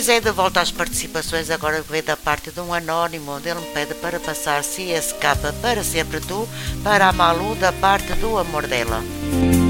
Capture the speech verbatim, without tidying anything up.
Pois é, de volta às participações, agora veio da parte de um anónimo, onde ele me pede para passar C S K para sempre tu, para a Malu, da parte do amor dela.